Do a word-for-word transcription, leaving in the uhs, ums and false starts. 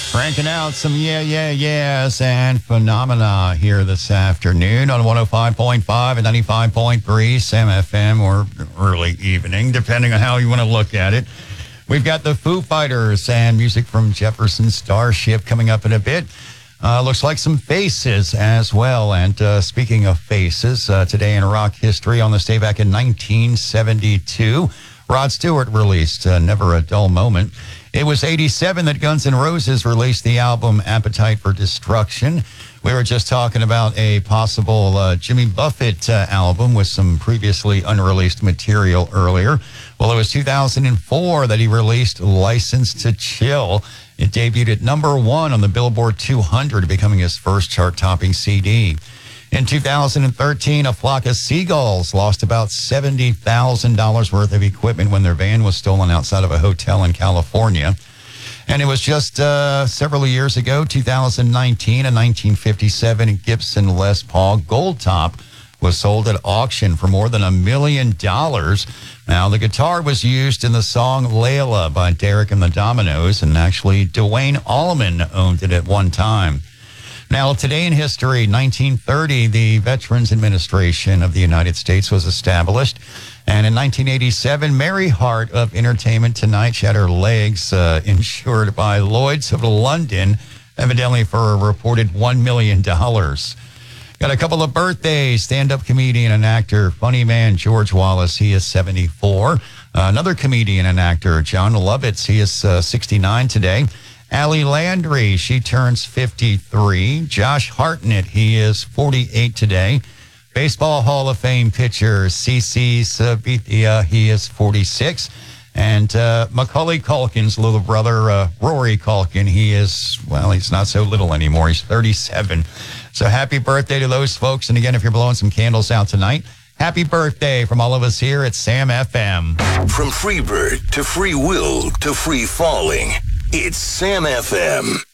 Cranking out some yeah, yeah, yes and phenomena here this afternoon on one oh five point five and ninety-five point three Sam F M, or early evening, depending on how you want to look at it. We've got the Foo Fighters and music from Jefferson Starship coming up in a bit. Uh, looks like some faces as well. And uh, speaking of faces, uh, today in rock history, on this day back in nineteen seventy-two, Rod Stewart released uh, Never a Dull Moment. It was eighty-seven that Guns N' Roses released the album Appetite for Destruction. We were just talking about a possible uh, Jimmy Buffett uh, album with some previously unreleased material earlier. Well, it was two thousand four that he released License to Chill. It debuted at number one on the Billboard two hundred, becoming his first chart-topping C D. In two thousand thirteen, a flock of seagulls lost about seventy thousand dollars worth of equipment when their van was stolen outside of a hotel in California. And it was just uh, several years ago, two thousand nineteen, a nineteen fifty-seven Gibson Les Paul Gold Top was sold at auction for more than a million dollars. Now, the guitar was used in the song Layla by Derek and the Dominoes, and actually Dwayne Allman owned it at one time. Now, today in history, nineteen thirty, the Veterans Administration of the United States was established. And in nineteen eighty-seven, Mary Hart of Entertainment Tonight, she had her legs uh, insured by Lloyd's of London, evidently for a reported one million dollars. Got a couple of birthdays. Stand-up comedian and actor, funny man, George Wallace, he is seventy-four. Uh, another comedian and actor, John Lovitz, he is uh, sixty-nine today. Allie Landry, she turns fifty-three. Josh Hartnett, he is forty-eight today. Baseball Hall of Fame pitcher CeCe Sabathia, he is forty-six. And uh, Macaulay Culkin's little brother, uh, Rory Culkin, he is, well, he's not so little anymore. He's thirty-seven. So happy birthday to those folks. And again, if you're blowing some candles out tonight, happy birthday from all of us here at Sam F M. From Freebird to Free Will to Free Falling, it's Sam F M.